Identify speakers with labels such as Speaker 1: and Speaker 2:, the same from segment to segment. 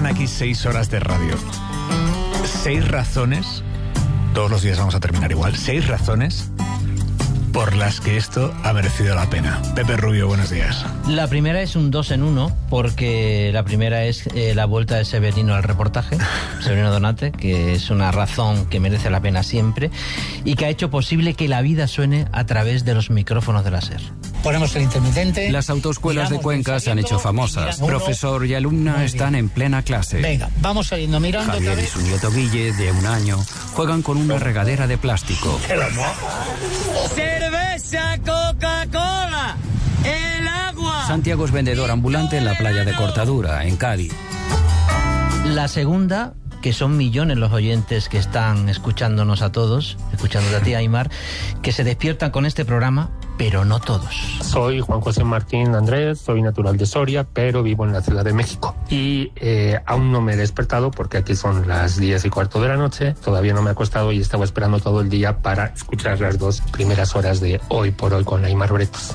Speaker 1: aquí 6 horas de radio. 6 razones, todos los días vamos a terminar igual, 6 razones por las que esto ha merecido la pena. Pepe Rubio, buenos días.
Speaker 2: La primera es un 2 en 1, porque la primera es la vuelta de Severino al reportaje, Severino Donate, que es una razón que merece la pena siempre y que ha hecho posible que la vida suene a través de los micrófonos de la SER.
Speaker 3: Ponemos el intermitente.
Speaker 4: Las autoescuelas de Cuenca se han hecho famosas. Profesor y alumna están en plena clase.
Speaker 3: Venga, vamos saliendo mirando.
Speaker 4: Javier y su nieto Guille, de 1 año, juegan con una regadera de plástico.
Speaker 5: ¡Cerveza, Coca-Cola! ¡El agua!
Speaker 4: Santiago es vendedor ambulante en la playa de Cortadura, en Cádiz.
Speaker 2: La segunda, que son millones los oyentes que están escuchándonos a todos, escuchándote a ti, Aimar, que se despiertan con este programa, pero no todos.
Speaker 6: Soy Juan José Martín Andrés, soy natural de Soria, pero vivo en la Ciudad de México. Y aún no me he despertado porque aquí son las 10:15 de la noche, todavía no me he acostado y estaba esperando todo el día para escuchar las 2 primeras horas de Hoy por Hoy con Aimar Bretos.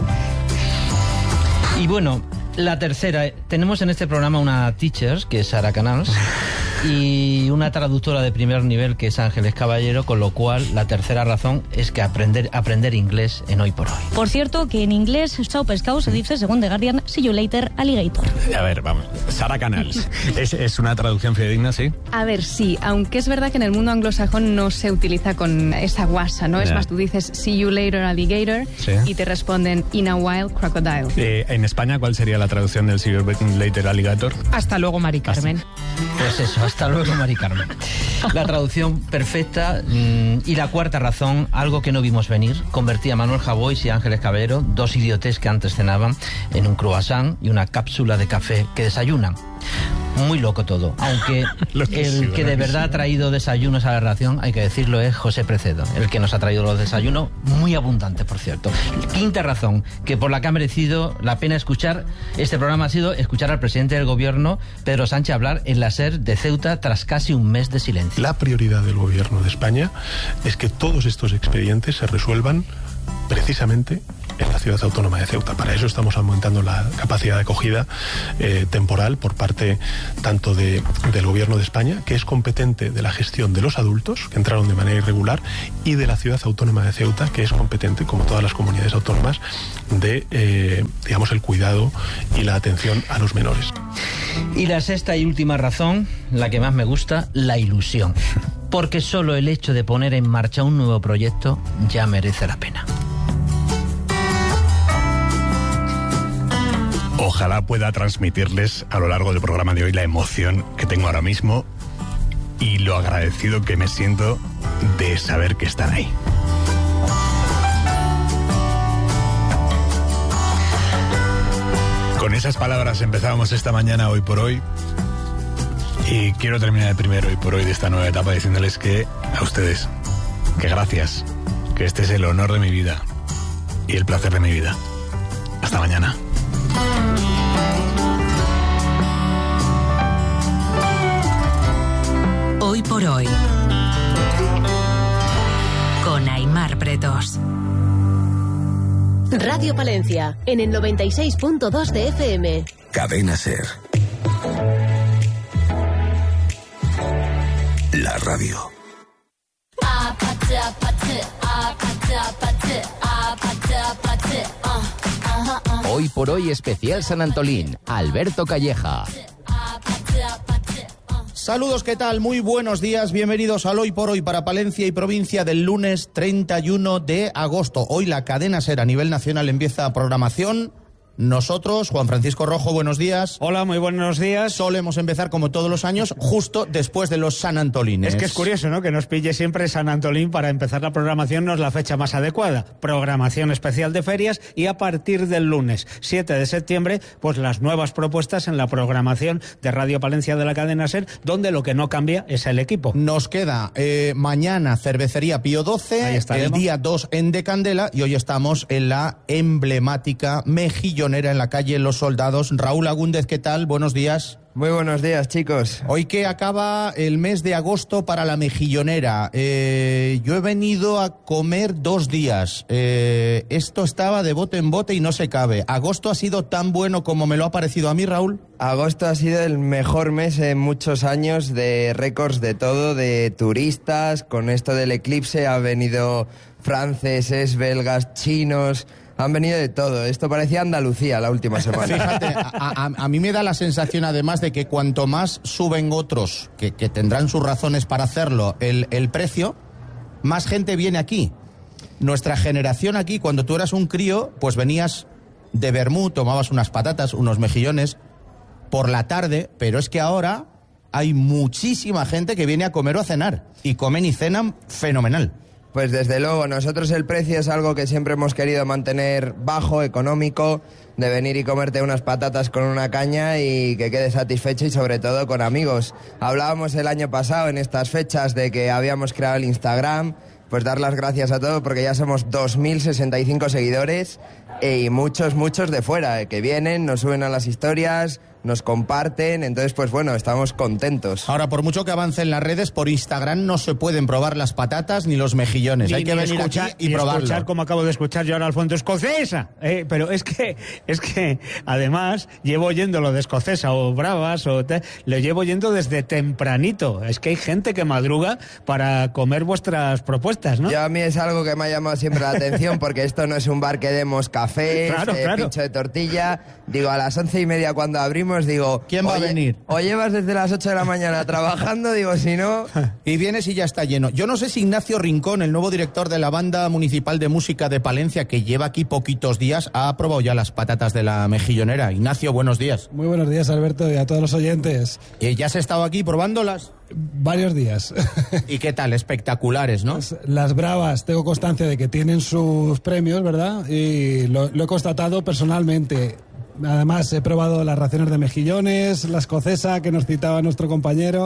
Speaker 2: Y bueno, la tercera, tenemos en este programa una teacher, que es Sara Canals, y una traductora de primer nivel, que es Ángeles Caballero, con lo cual la tercera razón es que aprender inglés en Hoy por Hoy.
Speaker 7: Por cierto, que en inglés chao pescado se dice, según The Guardian, see you later, alligator.
Speaker 1: A ver, vamos, Sara Canals, ¿es una traducción fidedigna, sí?
Speaker 8: A ver, sí, aunque es verdad que en el mundo anglosajón no se utiliza con esa guasa, ¿no? Es más, tú dices see you later, alligator, ¿sí? Y te responden in a while, crocodile.
Speaker 1: En España, ¿cuál sería la traducción del see you later, alligator?
Speaker 8: Hasta luego, Mari Carmen.
Speaker 2: Pues eso, hasta luego, Mari Carmen. La traducción perfecta. Y la cuarta razón, algo que no vimos venir, convertía a Manuel Javois y Ángeles Caballero, 2 idiotes que antes cenaban, en un croissant y una cápsula de café que desayunan. Muy loco todo, aunque el que de verdad ha traído desayunos a la redacción, hay que decirlo, es José Precedo, el que nos ha traído los desayunos, muy abundantes, por cierto. Quinta razón, que por la que ha merecido la pena escuchar este programa, ha sido escuchar al presidente del gobierno, Pedro Sánchez, hablar en la SER de Ceuta tras casi un mes de silencio.
Speaker 9: La prioridad del gobierno de España es que todos estos expedientes se resuelvan precisamente en la ciudad autónoma de Ceuta. Para eso estamos aumentando la capacidad de acogida temporal por parte tanto del Gobierno de España, que es competente de la gestión de los adultos que entraron de manera irregular, y de la ciudad autónoma de Ceuta, que es competente, como todas las comunidades autónomas, de digamos, el cuidado y la atención a los menores.
Speaker 2: Y la sexta y última razón, la que más me gusta, la ilusión. Porque solo el hecho de poner en marcha un nuevo proyecto ya merece la pena.
Speaker 1: Ojalá pueda transmitirles a lo largo del programa de hoy la emoción que tengo ahora mismo y lo agradecido que me siento de saber que están ahí. Con esas palabras empezábamos esta mañana Hoy por Hoy, y quiero terminar el primer Hoy por Hoy de esta nueva etapa diciéndoles que a ustedes, que gracias, que este es el honor de mi vida y el placer de mi vida. Hasta mañana.
Speaker 10: Hoy por Hoy con Aimar Bretos.
Speaker 11: Radio Palencia, en el 96.2 de FM.
Speaker 12: Cadena SER. La radio.
Speaker 13: Hoy por Hoy especial San Antolín, Alberto Calleja.
Speaker 14: Saludos, ¿qué tal? Muy buenos días, bienvenidos al Hoy por Hoy para Palencia y provincia del lunes 31 de agosto. Hoy la cadena SER a nivel nacional empieza programación. Nosotros, Juan Francisco Rojo, buenos días.
Speaker 15: Hola, muy buenos días.
Speaker 14: Solemos empezar, como todos los años, justo después de los San Antolines.
Speaker 15: Es que es curioso, ¿no?, que nos pille siempre San Antolín para empezar la programación, no es la fecha más adecuada. Programación especial de ferias, y a partir del lunes 7 de septiembre, pues las nuevas propuestas en la programación de Radio Palencia de la cadena SER, donde lo que no cambia es el equipo.
Speaker 14: Nos queda mañana Cervecería Pío XII, el día 2 en De Candela, y hoy estamos en la emblemática Mejillones Mejillonera en la calle Los Soldados. Raúl Agúndez, ¿qué tal? Buenos días.
Speaker 12: Muy buenos días, chicos.
Speaker 14: Hoy que acaba el mes de agosto para la Mejillonera, yo he venido a comer 2 días. Esto estaba de bote en bote y no se cabe. ¿Agosto ha sido tan bueno como me lo ha parecido a mí, Raúl?
Speaker 12: Agosto ha sido el mejor mes en muchos años, de récords de todo, de turistas. Con esto del eclipse ha venido franceses, belgas, chinos... Han venido de todo. Esto parecía Andalucía la última semana.
Speaker 14: Fíjate, a mí me da la sensación además de que cuanto más suben otros, que tendrán sus razones para hacerlo, el precio, más gente viene aquí. Nuestra generación aquí, cuando tú eras un crío, pues venías de vermú, tomabas unas patatas, unos mejillones por la tarde, pero es que ahora hay muchísima gente que viene a comer o a cenar. Y comen y cenan fenomenal.
Speaker 12: Pues desde luego, nosotros el precio es algo que siempre hemos querido mantener bajo, económico, de venir y comerte unas patatas con una caña y que quedes satisfecho y sobre todo con amigos. Hablábamos el año pasado en estas fechas de que habíamos creado el Instagram, pues dar las gracias a todos porque ya somos 2.065 seguidores y muchos de fuera, que vienen, nos suben a las historias, nos comparten, entonces pues bueno, estamos contentos.
Speaker 14: Ahora, por mucho que avancen las redes, por Instagram no se pueden probar las patatas ni los mejillones. Hay que venir aquí y probarlo.
Speaker 15: Escuchar, como acabo de escuchar yo ahora al fondo, escocesa. Pero es que además llevo oyendo lo de escocesa o bravas, lo llevo oyendo desde tempranito. Es que hay gente que madruga para comer vuestras propuestas, ¿no?
Speaker 12: Yo, a mí es algo que me ha llamado siempre la atención porque esto no es un bar que demos café, claro. Pincho de tortilla. Digo, a las 11:30 cuando abrimos, digo,
Speaker 14: ¿quién va a venir?
Speaker 12: O llevas desde las 8 de la mañana trabajando, digo, si no...
Speaker 14: Y vienes y ya está lleno. Yo no sé si Ignacio Rincón, el nuevo director de la Banda Municipal de Música de Palencia, que lleva aquí poquitos días, ha probado ya las patatas de la Mejillonera. Ignacio, buenos días.
Speaker 16: Muy buenos días, Alberto, y a todos los oyentes.
Speaker 14: ¿Ya has estado aquí probándolas?
Speaker 16: Varios días.
Speaker 14: ¿Y qué tal? Espectaculares, ¿no?
Speaker 16: Las bravas, tengo constancia de que tienen sus premios, ¿verdad? Y lo he constatado personalmente. Además, he probado las raciones de mejillones, la escocesa que nos citaba nuestro compañero,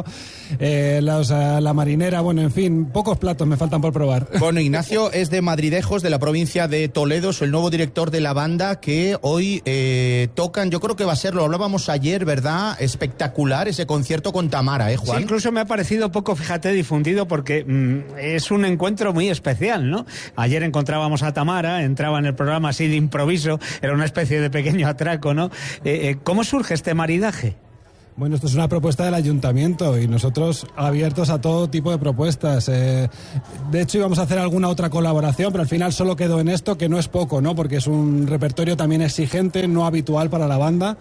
Speaker 16: la marinera, bueno, en fin, pocos platos me faltan por probar.
Speaker 14: Bueno, Ignacio es de Madridejos, de la provincia de Toledo, es el nuevo director de la banda que hoy tocan, yo creo que va a ser, lo hablábamos ayer, ¿verdad? Espectacular ese concierto con Tamara, Juan?
Speaker 15: Sí, incluso me ha parecido poco, fíjate, difundido porque es un encuentro muy especial, ¿no? Ayer encontrábamos a Tamara, entraba en el programa así de improviso, era una especie de pequeño atraco, ¿no? ¿Cómo surge este maridaje?
Speaker 16: Bueno, esto es una propuesta del ayuntamiento y nosotros abiertos a todo tipo de propuestas. De hecho, íbamos a hacer alguna otra colaboración, pero al final solo quedó en esto, que no es poco, ¿no? Porque es un repertorio también exigente, no habitual para la banda.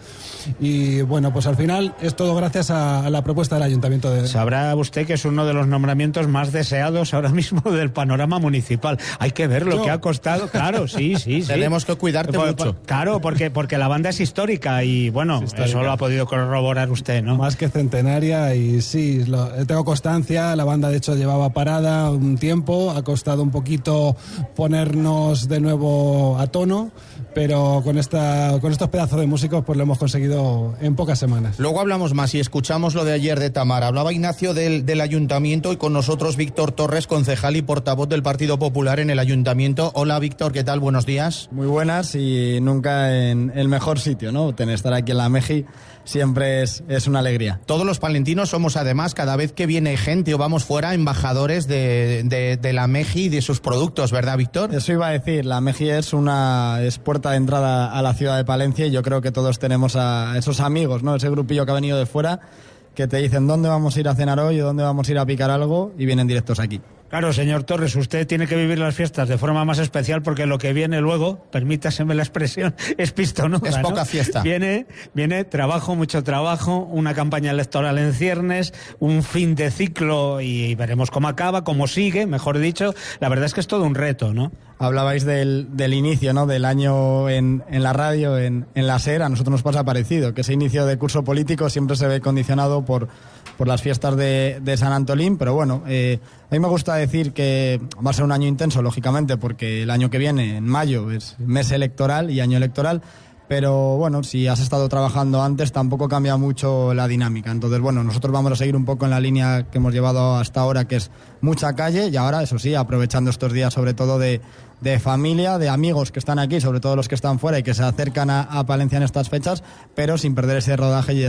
Speaker 16: Y bueno, pues al final es todo gracias a la propuesta del ayuntamiento.
Speaker 15: Sabrá usted que es uno de los nombramientos más deseados ahora mismo del panorama municipal. Hay que ver lo que ha costado. Claro, sí.
Speaker 14: Tenemos que cuidarte mucho.
Speaker 15: Claro, porque la banda es histórica y bueno, eso lo ha podido corroborar usted, ¿no?
Speaker 16: Más que centenaria y sí, tengo constancia, la banda de hecho llevaba parada un tiempo, ha costado un poquito ponernos de nuevo a tono, pero con estos pedazos de músicos pues lo hemos conseguido en pocas semanas.
Speaker 14: Luego hablamos más y escuchamos lo de ayer de Tamara. Hablaba Ignacio del ayuntamiento y con nosotros Víctor Torres, concejal y portavoz del Partido Popular en el ayuntamiento. Hola Víctor, ¿qué tal? Buenos días.
Speaker 17: Muy buenas y nunca en el mejor sitio, ¿no? Estar aquí en la Meji siempre es una alegría.
Speaker 14: Todos los palentinos somos además, cada vez que viene gente o vamos fuera, embajadores de la Meji y de sus productos, ¿verdad, Víctor?
Speaker 17: Eso iba a decir, la Meji es puerta de entrada a la ciudad de Palencia y yo creo que todos tenemos a esos amigos, ¿no? Ese grupillo que ha venido de fuera que te dicen dónde vamos a ir a cenar hoy o dónde vamos a ir a picar algo y vienen directos aquí.
Speaker 15: Claro, señor Torres, usted tiene que vivir las fiestas de forma más especial porque lo que viene luego, permítaseme la expresión, es pistonuda,
Speaker 14: es poca, ¿no? Fiesta.
Speaker 15: Viene trabajo, mucho trabajo, una campaña electoral en ciernes, un fin de ciclo y veremos cómo acaba, cómo sigue, mejor dicho. La verdad es que es todo un reto, ¿no?
Speaker 17: Hablabais del inicio, ¿no? Del año en la radio, en la SER. A nosotros nos pasa parecido, que ese inicio de curso político siempre se ve condicionado por las fiestas de San Antolín, pero bueno, a mí me gusta decir que va a ser un año intenso, lógicamente, porque el año que viene, en mayo, es mes electoral y año electoral, pero bueno, si has estado trabajando antes tampoco cambia mucho la dinámica. Entonces, bueno, nosotros vamos a seguir un poco en la línea que hemos llevado hasta ahora, que es mucha calle, y ahora, eso sí, aprovechando estos días sobre todo de familia, de amigos que están aquí, sobre todo los que están fuera y que se acercan a Palencia en estas fechas, pero sin perder ese rodaje y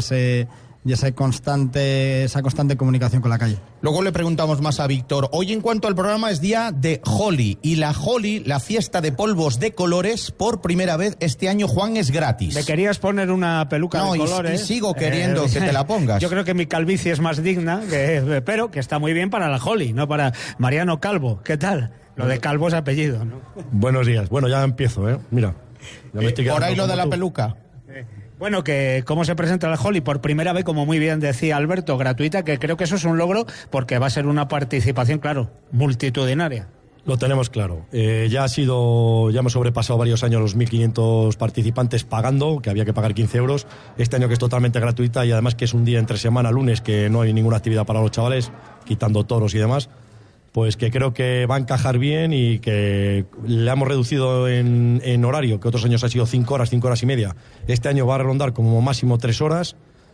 Speaker 17: esa constante comunicación con la calle.
Speaker 14: Luego le preguntamos más a Víctor. Hoy, en cuanto al programa, es día de Holi, y la Holi, la fiesta de polvos de colores, por primera vez este año, Juan, es gratis.
Speaker 15: ¿Te querías poner una peluca de colores?
Speaker 14: Y sigo queriendo que te la pongas.
Speaker 15: Yo creo que mi calvicie es más digna, pero que está muy bien para la Holi, no para Mariano Calvo. ¿Qué tal? Lo de Calvo es apellido, ¿no?
Speaker 18: Buenos días. Bueno, ya empiezo, Mira. Ya me estoy
Speaker 14: por ahí lo de la peluca.
Speaker 15: Bueno, que cómo se presenta la Holi por primera vez, como muy bien decía Alberto, gratuita, que creo que eso es un logro porque va a ser una participación, claro, multitudinaria.
Speaker 18: Lo tenemos claro. Ya hemos sobrepasado varios años los 1.500 participantes pagando, que había que pagar 15 euros. Este año que es totalmente gratuita y además que es un día entre semana, lunes, que no hay ninguna actividad para los chavales, quitando toros y demás. Pues que creo que va a encajar bien y que le hemos reducido en horario, que otros años ha sido 5 horas y media. Este año va a rondar como máximo 3 horas.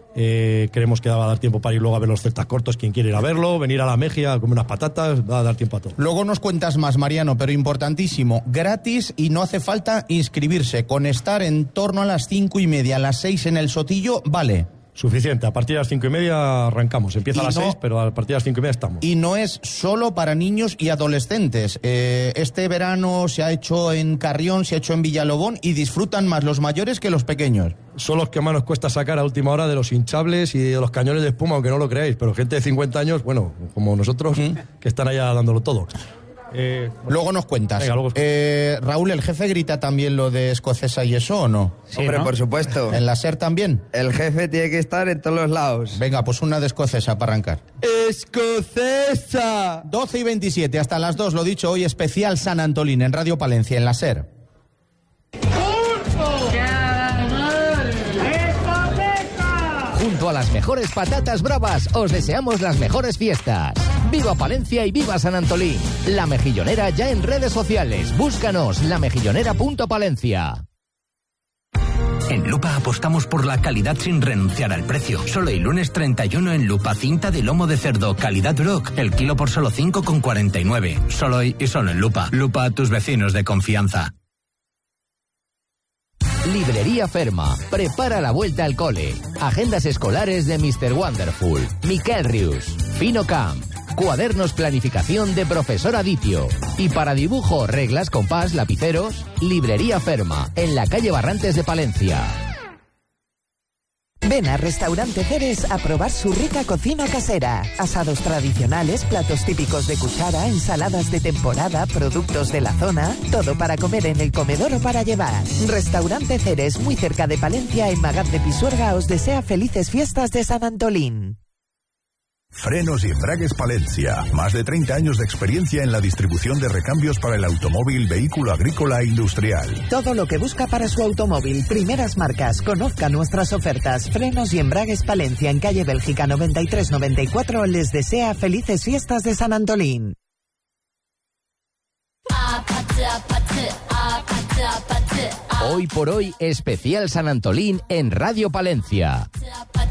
Speaker 18: Creemos que va a dar tiempo para ir luego a ver los celtas cortos, quien quiere ir a verlo, venir a la Mejía a comer unas patatas, va a dar tiempo a todo.
Speaker 14: Luego nos cuentas más, Mariano, pero importantísimo, gratis y no hace falta inscribirse. Con estar en torno a las 5:30, a las 6 en el Sotillo, vale.
Speaker 18: Suficiente, a partir de las 5:30 arrancamos. Empieza a las 6, pero a partir de las 5:30 estamos.
Speaker 14: Y no es solo para niños y adolescentes. Este verano se ha hecho en Carrión, se ha hecho en Villalobón y disfrutan más los mayores que los pequeños.
Speaker 18: Son los que más nos cuesta sacar a última hora de los hinchables y de los cañones de espuma, aunque no lo creáis. Pero gente de 50 años, bueno, como nosotros, que están allá dándolo todo.
Speaker 14: Luego nos cuentas.
Speaker 18: Venga, luego
Speaker 14: Raúl, ¿el jefe grita también lo de escocesa y eso o no?
Speaker 12: Sí, hombre, ¿no? Por supuesto.
Speaker 14: ¿En la SER también?
Speaker 12: El jefe tiene que estar en todos los lados.
Speaker 14: Venga, pues una de escocesa para arrancar.
Speaker 12: ¡Escocesa!
Speaker 14: 12:27, hasta las 2, lo dicho, hoy especial San Antolín en Radio Palencia, en la SER.
Speaker 13: Junto a las mejores patatas bravas, os deseamos las mejores fiestas. ¡Viva Palencia y viva San Antolín! La Mejillonera ya en redes sociales. Búscanos, lamejillonera.palencia.
Speaker 19: En Lupa apostamos por la calidad sin renunciar al precio. Solo el lunes 31 en Lupa, cinta de lomo de cerdo, calidad Brock, el kilo por solo 5,49. Solo hoy y solo en Lupa. Lupa, tus vecinos de confianza.
Speaker 13: Librería Ferma. Prepara la vuelta al cole. Agendas escolares de Mr. Wonderful, Miquel Rius, Fino Camp. Cuadernos planificación de Profesor Aditio. Y para dibujo, reglas, compás, lapiceros, Librería Ferma, en la calle Barrantes de Palencia.
Speaker 20: Ven a Restaurante Ceres a probar su rica cocina casera. Asados tradicionales, platos típicos de cuchara, ensaladas de temporada, productos de la zona. Todo para comer en el comedor o para llevar. Restaurante Ceres, muy cerca de Palencia, en Magat de Pisuerga, os desea felices fiestas de San Antolín.
Speaker 21: Frenos y Embragues Palencia. Más de 30 años de experiencia en la distribución de recambios para el automóvil, vehículo agrícola e industrial.
Speaker 20: Todo lo que busca para su automóvil. Primeras marcas. Conozca nuestras ofertas. Frenos y Embragues Palencia, en calle Bélgica 93-94. Les desea felices fiestas de San Antolín.
Speaker 13: Hoy por hoy, especial San Antolín en Radio Palencia.